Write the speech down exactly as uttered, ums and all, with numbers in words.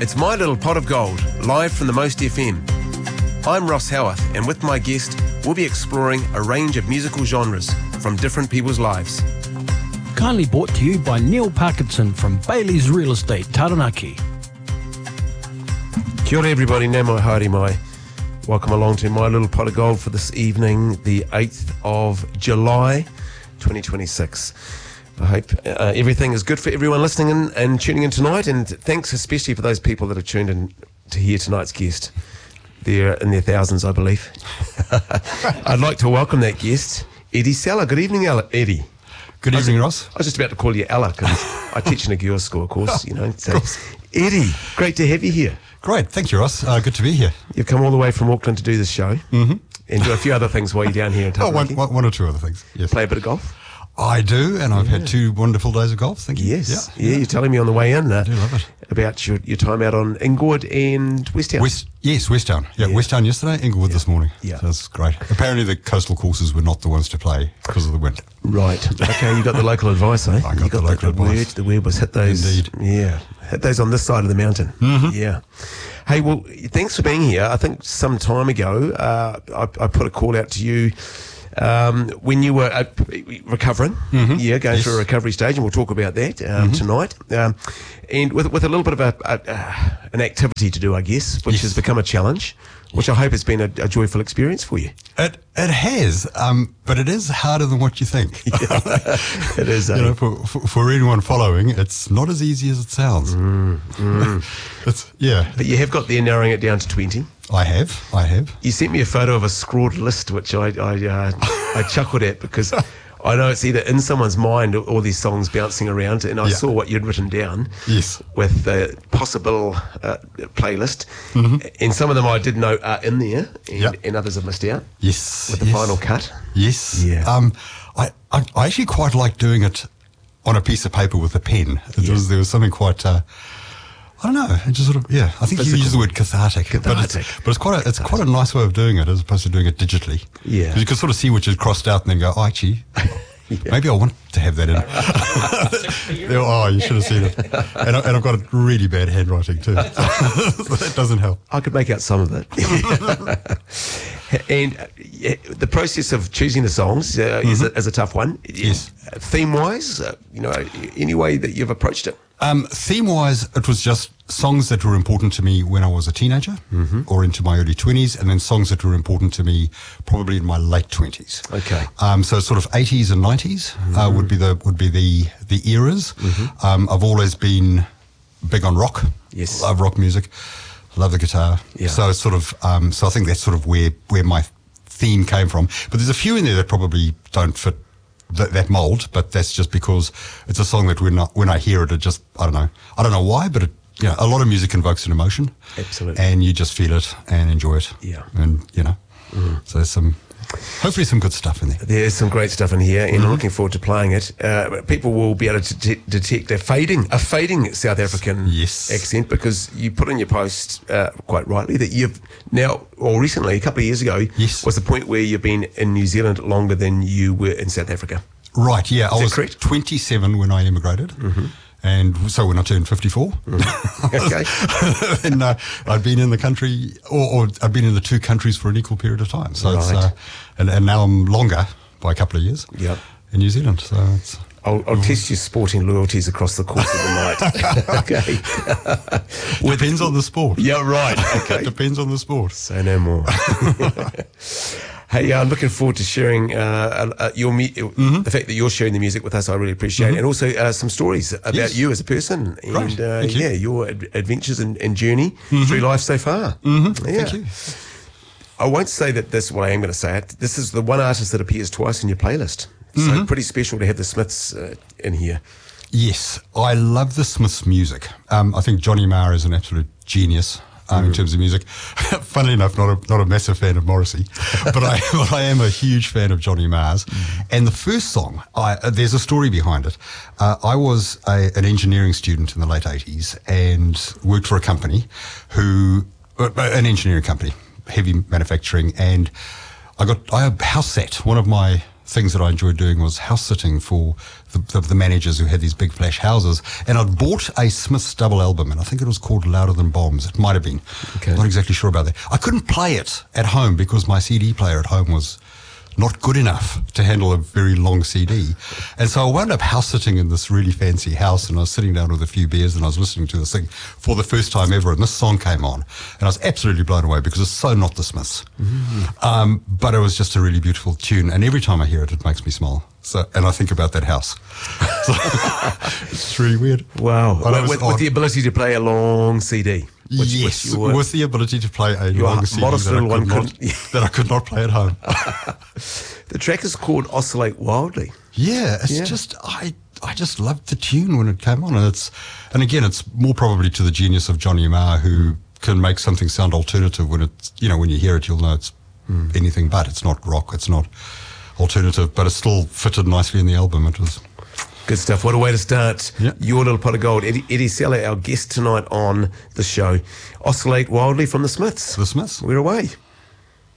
It's My Little Pot of Gold, live from the Most F M. I'm Ross Howarth, and with my guest, we'll be exploring a range of musical genres from different people's lives. Kindly brought to you by Neil Parkinson from Bailey's Real Estate, Taranaki. Kia ora everybody, nā mai haere mai. Welcome along to My Little Pot of Gold for this evening, the eighth of July, twenty twenty-six. I hope uh, everything is good for everyone listening in and tuning in tonight, and thanks especially for those people that have tuned in to hear tonight's guest. They're in their thousands, I believe. I'd like to welcome that guest, Eddie Sella. Good evening, Ella, Eddie. Good evening, Ross. I was just about to call you Ella because I teach in a girls' school, of course. You know, so Eddie, great to have you here. Great, thank you, Ross. Uh, good to be here. You've come all the way from Auckland to do this show, mm-hmm. and do a few other things while you're down here in Taranaki. Oh, one, one or two other things. Yes. Play a bit of golf. I do, and I've yeah. had two wonderful days of golf. Thank you. Yes, yeah, yeah. You're telling me on the way in uh, I do love it. about your, your time out on Inglewood and Westtown. West, yes, Westtown. Yeah, yeah. Westtown yesterday, Inglewood yeah. this morning. Yeah, so that's great. Apparently, the coastal courses were not the ones to play because of the wind. Right. Okay, you got the local advice, eh? I got, you got the local the, the advice. Word, the word was hit those. Indeed. Yeah, hit those on this side of the mountain. Mm-hmm. Yeah. Hey, well, thanks for being here. I think some time ago, uh, I, I put a call out to you. Um, when you were uh, recovering, mm-hmm. yeah, going yes. through a recovery stage, and we'll talk about that um, mm-hmm. tonight, um, and with with a little bit of a, a uh, an activity to do, I guess, which yes. has become a challenge, which I hope has been a, a joyful experience for you. It it has, um, but it is harder than what you think. Yeah, it is. You eh? know, for, for for anyone following, it's not as easy as it sounds. Mm, mm. It's yeah, but you have got there, narrowing it down to twenty. I have, I have. You sent me a photo of a scrawled list, which I I, uh, I chuckled at because I know it's either in someone's mind or all these songs bouncing around, and I yeah. saw what you'd written down. Yes. With a possible uh, playlist, mm-hmm. and some of them I did know are in there, and, yep. and others have missed out. Yes. With the yes. final cut. Yes. Yeah. Um, I, I I actually quite like doing it on a piece of paper with a pen. It yeah. was, there was something quite. Uh, I don't know. It just sort of yeah. I think Physical. You use the word cathartic, Cathartic. but it's, but it's quite a it's quite a nice way of doing it as opposed to doing it digitally. Yeah, because you can sort of see what you've crossed out and then go, oh, actually, yeah. maybe I want to have that in. Oh, you should have seen it. And, I, and I've got a really bad handwriting too, so that doesn't help. I could make out some of it. And uh, yeah, the process of choosing the songs uh, mm-hmm. is, a, is a tough one. Yes. Theme-wise, uh, you know, any way that you've approached it? Um, theme-wise, it was just songs that were important to me when I was a teenager mm-hmm. or into my early twenties, and then songs that were important to me probably in my late twenties. Okay. Um, so sort of eighties and nineties mm-hmm. uh, would be the would be the the eras. Mm-hmm. Um, I've always been big on rock. Yes. Love rock music. Love the guitar. Yeah. So it's sort of um, so I think that's sort of where where my theme came from. But there's a few in there that probably don't fit That, that mold, but that's just because it's a song that when I, when I hear it, it just, I don't know, I don't know why, but it, you know, a lot of music invokes an emotion. Absolutely. And you just feel it and enjoy it. Yeah. And, you know, mm. so there's some, hopefully some good stuff in there. There's some great stuff in here, and mm-hmm. I'm looking forward to playing it. Uh, people will be able to det- detect a fading, a fading South African yes. accent, because you put in your post uh, quite rightly that you've now, or recently, a couple of years ago, yes. was the point where you've been in New Zealand longer than you were in South Africa. Right, yeah. Is I was correct? twenty-seven when I emigrated. Mm-hmm. And so when I turned fifty-four, mm. okay, and uh, I'd been in the country, or, or I'd been in the two countries for an equal period of time. So, right. it's, uh, and, and now I'm longer by a couple of years. Yep. In New Zealand. So it's. I'll, I'll test your sporting loyalties across the course of the night. Okay. Depends on the sport. Yeah, right. Okay. It depends on the sport. Say no more. Hey, I'm looking forward to sharing uh, uh, your mu- mm-hmm. the fact that you're sharing the music with us. I really appreciate mm-hmm. it, and also uh, some stories about yes. you as a person, and right. uh, Thank you. yeah, your ad- adventures and, and journey mm-hmm. through life so far. Mm-hmm. Yeah. Thank you. I won't say that this. Well, I am going to say it. This is the one artist that appears twice in your playlist. Mm-hmm. So pretty special to have the Smiths uh, in here. Yes, I love the Smiths' music. Um, I think Johnny Marr is an absolute genius. Um, mm. In terms of music. Funnily enough, not a not a massive fan of Morrissey, but I but I am a huge fan of Johnny Marr's. Mm. And the first song, I, uh, there's a story behind it. Uh, I was a, an engineering student in the late eighties and worked for a company who, uh, an engineering company, heavy manufacturing, and I got I house sat one of my things that I enjoyed doing was house sitting for the, the, the managers who had these big flash houses. And I'd bought a Smiths double album, and I think it was called Louder Than Bombs. It might have been. Okay. Not exactly sure about that. I couldn't play it at home because my C D player at home was not good enough to handle a very long C D. And so I wound up house sitting in this really fancy house, and I was sitting down with a few beers and I was listening to this thing for the first time ever, and this song came on, and I was absolutely blown away because it's so not the Smiths. Mm. Um, but it was just a really beautiful tune, and every time I hear it, it makes me smile. So, and I think about that house. So, it's really weird. Wow. But it was With, odd. with the ability to play a long C D. Which, yes, which you were, with the ability to play a Your long C D modest that I, little could one not, couldn't- that I could not play at home. the track is called Oscillate Wildly. Yeah, it's Yeah. just I I just loved the tune when it came on, and it's and again it's more probably to the genius of Johnny Marr, who can make something sound alternative when it's, you know, when you hear it you'll know it's mm. anything but. It's not rock, it's not alternative, but it still fitted nicely in the album. It was Good stuff. What a way to start Yeah. your little pot of gold. Eddie, Eddie Seller, our guest tonight on the show. Oscillate Wildly from the Smiths. the Smiths. We're away.